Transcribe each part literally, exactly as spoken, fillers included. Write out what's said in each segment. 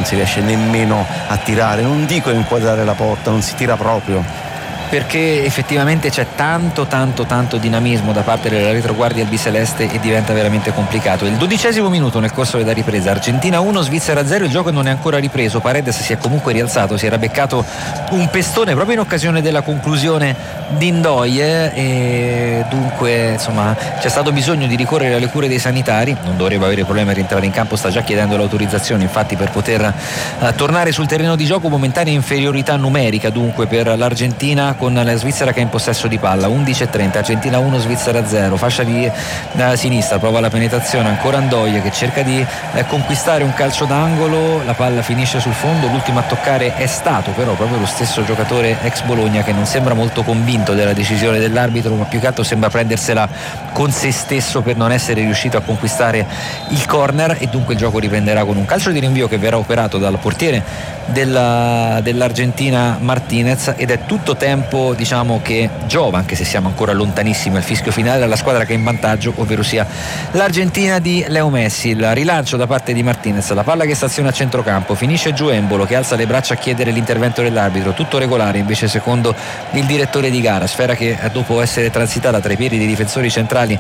si riesce nemmeno a tirare, non dico inquadrare la porta, non si tira proprio. Perché effettivamente c'è tanto tanto tanto dinamismo da parte della retroguardia albiceleste e diventa veramente complicato. Il dodicesimo minuto nel corso della ripresa, Argentina uno, Svizzera zero, il gioco non è ancora ripreso, Paredes si è comunque rialzato, si era beccato un pestone proprio in occasione della conclusione di Ndoye e dunque insomma c'è stato bisogno di ricorrere alle cure dei sanitari, non dovrebbe avere problemi a rientrare in campo, sta già chiedendo l'autorizzazione infatti per poter uh, tornare sul terreno di gioco, momentanea inferiorità numerica dunque per l'Argentina con la Svizzera che è in possesso di palla. Undici e trenta, Argentina uno, Svizzera zero, fascia di eh, sinistra, prova la penetrazione ancora Ndoye che cerca di eh, conquistare un calcio d'angolo, la palla finisce sul fondo, l'ultimo a toccare è stato però proprio lo stesso giocatore ex Bologna che non sembra molto convinto della decisione dell'arbitro, ma più che altro sembra prendersela con se stesso per non essere riuscito a conquistare il corner e dunque il gioco riprenderà con un calcio di rinvio che verrà operato dal portiere della, dell'Argentina Martinez ed è tutto tempo diciamo che giova, anche se siamo ancora lontanissimi al fischio finale, alla squadra che è in vantaggio, ovvero sia l'Argentina di Leo Messi. Il rilancio da parte di Martinez, la palla che staziona a centrocampo, finisce giù Embolo che alza le braccia a chiedere l'intervento dell'arbitro, tutto regolare invece secondo il direttore di gara, sfera che dopo essere transitata tra i piedi dei difensori centrali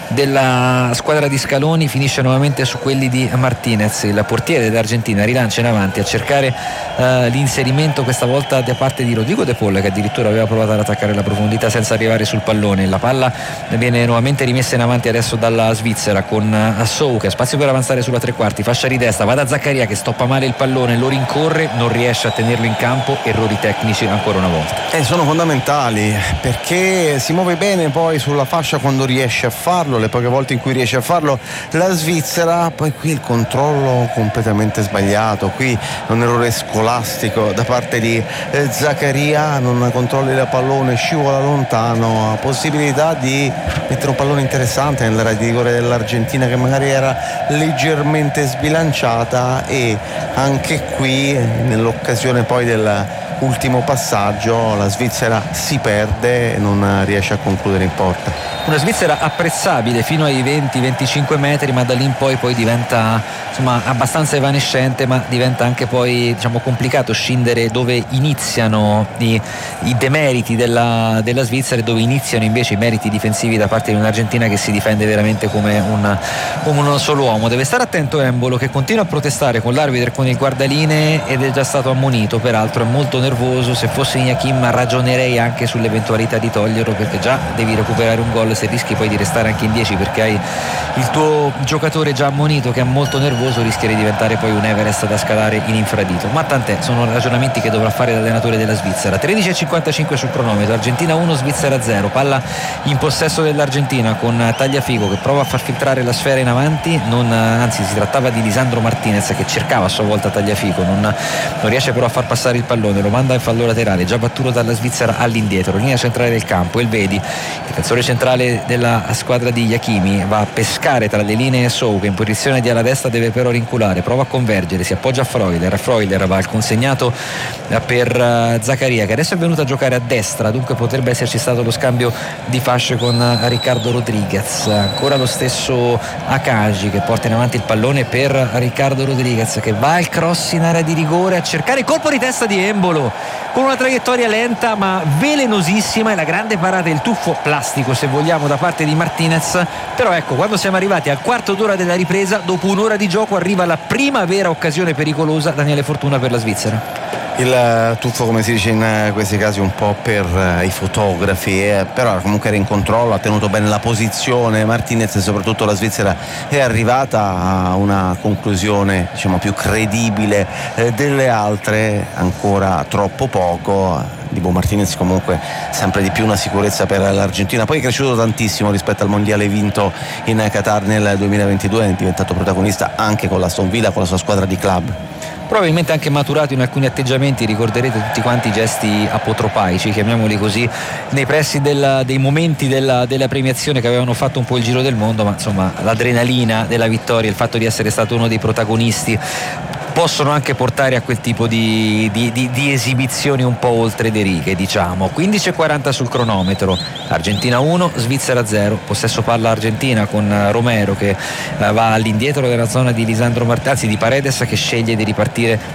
della squadra di Scaloni finisce nuovamente su quelli di Martinez. Il portiere dell'Argentina rilancia in avanti a cercare uh, l'inserimento questa volta da parte di Rodrigo De Paul che addirittura aveva provato ad attaccare la profondità senza arrivare sul pallone. La palla viene nuovamente rimessa in avanti adesso dalla Svizzera con Sow che ha spazio per avanzare sulla tre quarti, fascia di destra, va da Zaccaria che stoppa male il pallone, lo rincorre, non riesce a tenerlo in campo, errori tecnici ancora una volta. Eh, sono fondamentali perché si muove bene poi sulla fascia quando riesce a farlo, le poche volte in cui riesce a farlo la Svizzera, poi qui il controllo completamente sbagliato, qui un errore scolastico da parte di eh, Zaccaria, non controlli il pallone, scivola lontano, ha possibilità di mettere un pallone interessante nell'area di rigore dell'Argentina che magari era leggermente sbilanciata e anche qui nell'occasione poi del ultimo passaggio la Svizzera si perde e non riesce a concludere in porta. Una Svizzera apprezzabile fino ai venti venticinque metri, ma da lì in poi poi diventa insomma abbastanza evanescente, ma diventa anche poi diciamo complicato scindere dove iniziano i, i demeriti della, della Svizzera e dove iniziano invece i meriti difensivi da parte di un'Argentina che si difende veramente come un, come uno solo uomo. Deve stare attento Embolo che continua a protestare con l'arbitro e con il guardalinee ed è già stato ammonito, peraltro è molto nervoso. Se fossi Iñaki ragionerei anche sull'eventualità di toglierlo perché già devi recuperare un gol, se rischi poi di restare anche in dieci perché hai il tuo giocatore già ammonito che è molto nervoso, rischia di diventare poi un Everest da scalare in infradito, ma tant'è, sono ragionamenti che dovrà fare l'allenatore della Svizzera. Tredici e cinquantacinque sul cronometro, Argentina uno, Svizzera zero, palla in possesso dell'Argentina con Tagliafico che prova a far filtrare la sfera in avanti, non, anzi si trattava di Lisandro Martinez che cercava a sua volta Tagliafico, non, non riesce però a far passare il pallone, lo manda in fallo laterale, già battuto dalla Svizzera all'indietro, linea centrale del campo, Elvedi, difensore centrale della squadra di Iachimi, va a pescare tra le linee Sow che in posizione di ala destra deve però rinculare, prova a convergere, si appoggia a Freuler, Freuler va al consegnato per Zaccaria che adesso è venuto a giocare a destra, dunque potrebbe esserci stato lo scambio di fasce con Riccardo Rodriguez. Ancora lo stesso Akanji che porta in avanti il pallone per Riccardo Rodriguez che va al cross in area di rigore a cercare il colpo di testa di Embolo con una traiettoria lenta ma velenosissima e la grande parata, il tuffo plastico se vogliamo da parte di Martinez. Però ecco, quando siamo arrivati al quarto d'ora della ripresa, dopo un'ora di gioco arriva la prima vera occasione pericolosa, Daniele Fortuna, per la Svizzera. Il tuffo, come si dice in questi casi, un po' per uh, i fotografi, eh, però comunque era in controllo, ha tenuto bene la posizione Martinez e soprattutto la Svizzera è arrivata a una conclusione diciamo più credibile eh, delle altre, ancora troppo poco. Dibu Martinez comunque sempre di più una sicurezza per l'Argentina, poi è cresciuto tantissimo rispetto al mondiale vinto in Qatar nel duemilaventidue, è diventato protagonista anche con l'Aston Villa, con la sua squadra di club. Probabilmente anche maturato in alcuni atteggiamenti, ricorderete tutti quanti i gesti apotropaici, chiamiamoli così, nei pressi della, dei momenti della, della premiazione che avevano fatto un po' il giro del mondo, ma insomma l'adrenalina della vittoria, il fatto di essere stato uno dei protagonisti possono anche portare a quel tipo di, di, di, di esibizioni un po' oltre le righe, diciamo. Quindici e quaranta sul cronometro, Argentina uno, Svizzera zero, possesso palla Argentina con Romero che va all'indietro della zona di Lisandro Martinez, anzi di Paredes che sceglie di ripartire